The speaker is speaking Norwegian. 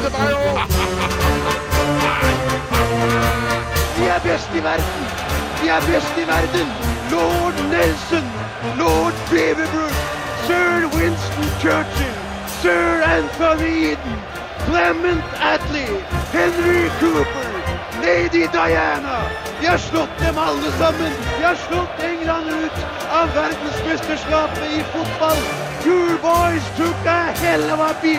dette er jo... Vi er best i verden. Vi er best i verden. Lord Nelson, Lord Beaverbrook, Sir Winston Churchill, Sir Anthony Eden, Clement Attlee, Henry Cooper, Lady Diana. Vi har slått dem alle sammen. Vi har slått England ut av verdensmesterskapet i fotball. You boys took a hell of a beat.